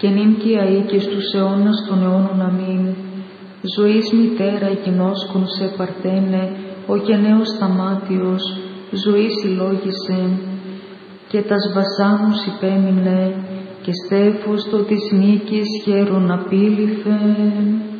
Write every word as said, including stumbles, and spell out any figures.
και νυν και αεί και στους αιώνας των αιώνων αμήν. Ζωής μητέρα γινώσκον σε Παρθένε, ο γενναίος θαμάτιος, ζωής συλλόγησε, και τας βασάνους υπέμεινε, και στέφος το της νίκης χαίρον απήλυφε.